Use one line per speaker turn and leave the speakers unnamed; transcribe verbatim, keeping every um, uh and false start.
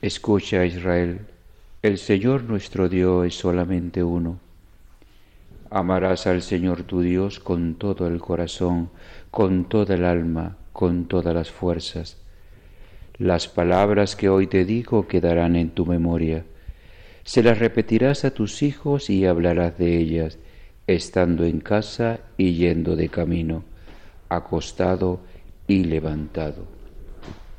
Escucha, Israel, el Señor nuestro Dios es solamente uno. Amarás al Señor tu Dios con todo el corazón, con toda el alma, con todas las fuerzas. Las palabras que hoy te digo quedarán en tu memoria. Se las repetirás a tus hijos y hablarás de ellas, estando en casa y yendo de camino, acostado y levantado.